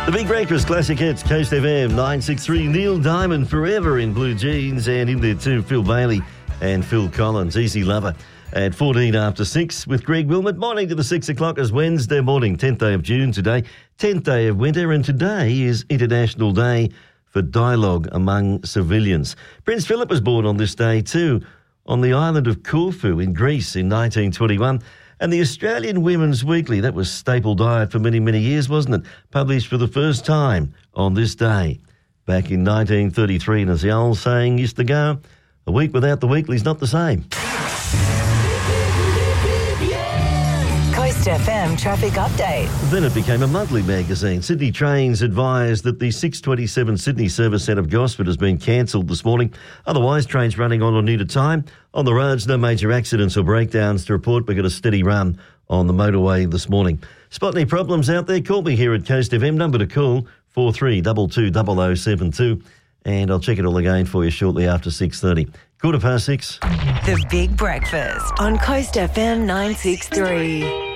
The Big Breakfast Classic Hits, Coast FM 963. Neil Diamond, Forever in Blue Jeans, and in there too, Phil Bailey and Phil Collins, Easy Lover, at 14 after 6 with Greg Wilmot. Morning to the 6 o'clock is Wednesday morning, 10th day of June today, 10th day of winter, and today is International Day for Dialogue Among Civilians. Prince Philip was born on this day too, on the island of Corfu in Greece in 1921. And the Australian Women's Weekly, that was staple diet for many, many years, wasn't it? Published for the first time on this day back in 1933. And as the old saying used to go, a week without the weekly's not the same. Coast FM traffic update. Then it became a monthly magazine. Sydney Trains advised that the 627 Sydney service out of Gosford has been cancelled this morning. Otherwise, trains running on or near to time. On the roads, no major accidents or breakdowns to report. We've got a steady run on the motorway this morning. Spot any problems out there? Call me here at Coast FM. Number to call, 4322 0072. And I'll check it all again for you shortly after 6:30. 6:15. The Big Breakfast on Coast FM 963.